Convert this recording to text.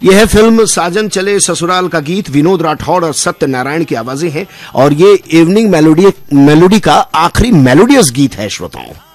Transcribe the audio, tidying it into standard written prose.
यह है फिल्म साजन चले ससुराल का गीत। विनोद राठौड़ और सत्यनारायण की आवाजें हैं और ये इवनिंग मेलोडी का आखिरी मेलोडियस गीत है श्रोताओं।